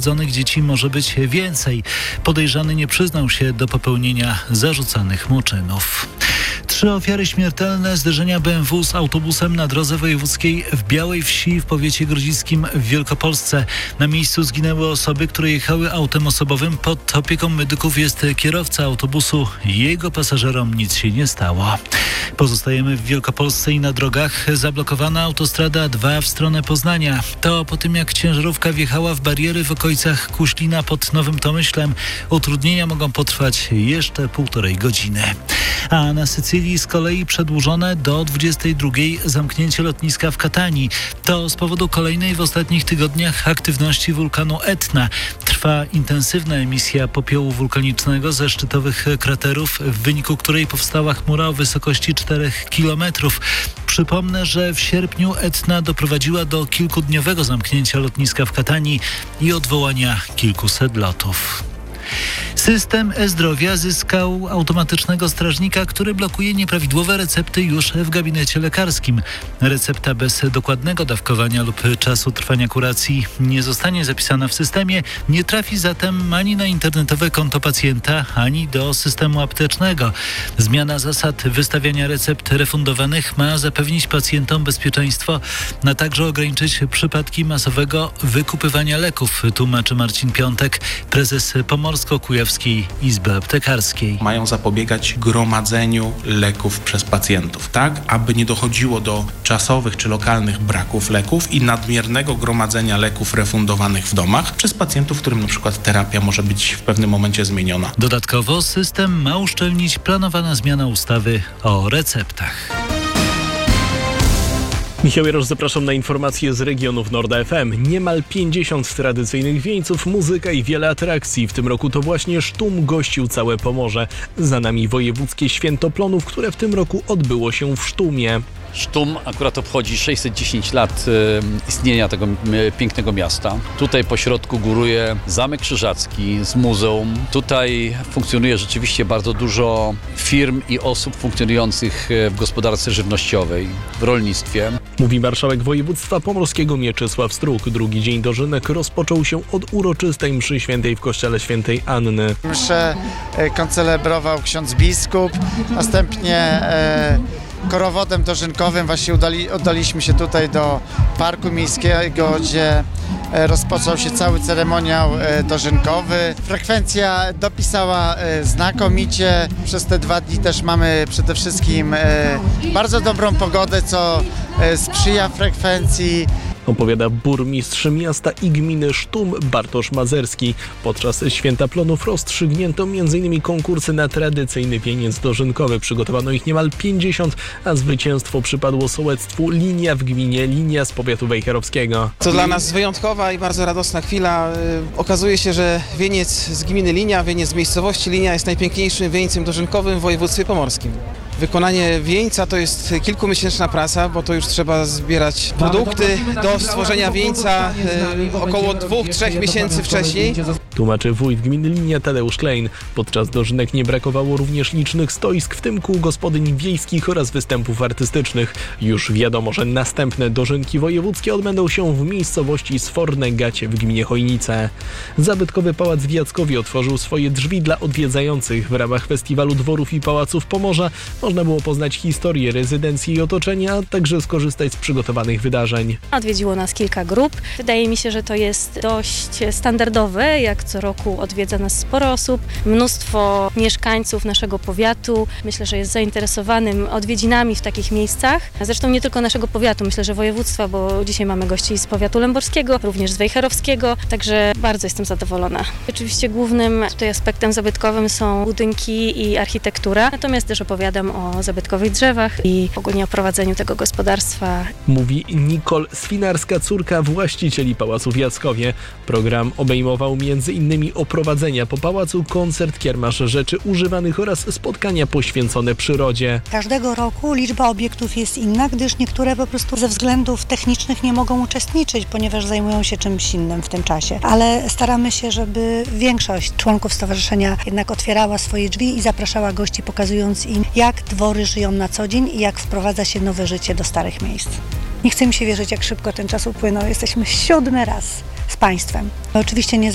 pokrzywdzonych dzieci może być więcej. Podejrzany nie przyznał się do popełnienia zarzucanych mu czynów. 3 ofiary śmiertelne zderzenia BMW z autobusem na drodze wojewódzkiej w Białej Wsi w powiecie grodziskim w Wielkopolsce. Na miejscu zginęły osoby, które jechały autem osobowym. Pod opieką medyków jest kierowca autobusu. Jego pasażerom nic się nie stało. Pozostajemy w Wielkopolsce i na drogach. Zablokowana autostrada A2 w stronę Poznania. To po tym, jak ciężarówka wjechała w bariery w okolicach Kuślina pod Nowym Tomyślem. Utrudnienia mogą potrwać jeszcze 1,5 godziny. A na Sycylii z kolei przedłużone do 22 zamknięcie lotniska w Katanii. To z powodu kolejnej w ostatnich tygodniach aktywności wulkanu Etna. Trwa intensywna emisja popiołu wulkanicznego ze szczytowych kraterów, w wyniku której powstała chmura o wysokości 4 km. Przypomnę, że w sierpniu Etna doprowadziła do kilkudniowego zamknięcia lotniska w Katanii i odwołania kilkuset lotów. System e-zdrowia zyskał automatycznego strażnika, który blokuje nieprawidłowe recepty już w gabinecie lekarskim. Recepta bez dokładnego dawkowania lub czasu trwania kuracji nie zostanie zapisana w systemie, nie trafi zatem ani na internetowe konto pacjenta, ani do systemu aptecznego. Zmiana zasad wystawiania recept refundowanych ma zapewnić pacjentom bezpieczeństwo, a także ograniczyć przypadki masowego wykupywania leków, tłumaczy Marcin Piątek, prezes Pomorsko-Kujawskiej Izby Aptekarskiej. Mają zapobiegać gromadzeniu leków przez pacjentów, tak aby nie dochodziło do czasowych czy lokalnych braków leków i nadmiernego gromadzenia leków refundowanych w domach przez pacjentów, którym na przykład terapia może być w pewnym momencie zmieniona. Dodatkowo system ma uszczelnić planowana zmiana ustawy o receptach. Michał Jarosz, zapraszam na informacje z regionów Norda FM. Niemal 50 tradycyjnych wieńców, muzyka i wiele atrakcji. W tym roku to właśnie Sztum gościł całe Pomorze. Za nami wojewódzkie święto plonów, które w tym roku odbyło się w Sztumie. Sztum akurat obchodzi 610 lat istnienia tego pięknego miasta. Tutaj po środku góruje Zamek Krzyżacki z muzeum. Tutaj funkcjonuje rzeczywiście bardzo dużo firm i osób funkcjonujących w gospodarce żywnościowej, w rolnictwie. Mówi marszałek województwa pomorskiego Mieczysław Struk. Drugi dzień dożynek rozpoczął się od uroczystej mszy świętej w kościele świętej Anny. Mszę koncelebrował ksiądz biskup, następnie korowodem dożynkowym właśnie oddaliśmy się tutaj do Parku Miejskiego, gdzie rozpoczął się cały ceremoniał dożynkowy. Frekwencja dopisała znakomicie. Przez te 2 dni też mamy przede wszystkim bardzo dobrą pogodę, co sprzyja frekwencji. Opowiada burmistrz miasta i gminy Sztum Bartosz Mazerski. Podczas Święta Plonów rozstrzygnięto m.in. konkursy na tradycyjny wieniec dożynkowy. Przygotowano ich niemal 50, a zwycięstwo przypadło sołectwu Linia w gminie Linia z powiatu wejherowskiego. To dla nas wyjątkowa i bardzo radosna chwila. Okazuje się, że wieniec z gminy Linia, wieniec z miejscowości Linia jest najpiękniejszym wieńcem dożynkowym w województwie pomorskim. Wykonanie wieńca to jest kilkumiesięczna praca, bo to już trzeba zbierać produkty do stworzenia wieńca około 2-3 miesięcy wcześniej. Tłumaczy wójt gminy Linia Tadeusz Klein. Podczas dożynek nie brakowało również licznych stoisk, w tym kół gospodyń wiejskich oraz występów artystycznych. Już wiadomo, że następne dożynki wojewódzkie odbędą się w miejscowości Sforne Gacie w gminie Chojnice. Zabytkowy Pałac w Jackowie otworzył swoje drzwi dla odwiedzających. W ramach festiwalu dworów i pałaców Pomorza można było poznać historię rezydencji i otoczenia, a także skorzystać z przygotowanych wydarzeń. Odwiedziło nas kilka grup. Wydaje mi się, że to jest dość standardowe, jak co roku odwiedza nas sporo osób. Mnóstwo mieszkańców naszego powiatu, myślę, że jest zainteresowanym odwiedzinami w takich miejscach. Zresztą nie tylko naszego powiatu, myślę, że województwa, bo dzisiaj mamy gości z powiatu lęborskiego, również z wejherowskiego, także bardzo jestem zadowolona. Oczywiście głównym tutaj aspektem zabytkowym są budynki i architektura, natomiast też opowiadam o zabytkowych drzewach i ogólnie o prowadzeniu tego gospodarstwa. Mówi Nicole Swinarska, córka właścicieli Pałacu w Jackowie. Program obejmował m.in. oprowadzenia po pałacu, koncert, kiermasz rzeczy używanych oraz spotkania poświęcone przyrodzie. Każdego roku liczba obiektów jest inna, gdyż niektóre po prostu ze względów technicznych nie mogą uczestniczyć, ponieważ zajmują się czymś innym w tym czasie. Ale staramy się, żeby większość członków stowarzyszenia jednak otwierała swoje drzwi i zapraszała gości, pokazując im, jak dwory żyją na co dzień i jak wprowadza się nowe życie do starych miejsc. Nie chce mi się wierzyć, jak szybko ten czas upłynął. Jesteśmy 7. raz z Państwem. Oczywiście nie